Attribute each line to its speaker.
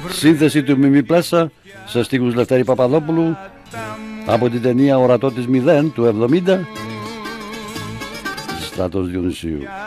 Speaker 1: Σύνθεση του Μιμή Πλάσα σε στίχους Λευτέρη Παπαδόπουλου από την ταινία Ορατό της 0 του 70. Στράτος Διονυσίου.